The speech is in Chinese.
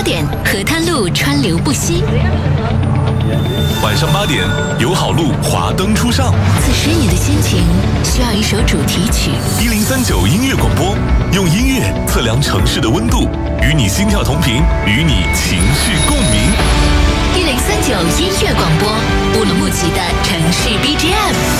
点，河滩路川流不息。 晚上8点，友好路华灯初上。 此时你的心情需要一首主题曲。 1039音乐广播，用音乐测量城市的温度，与你心跳同频，与你情绪共鸣。 1039音乐广播，乌鲁木齐的城市 BGM。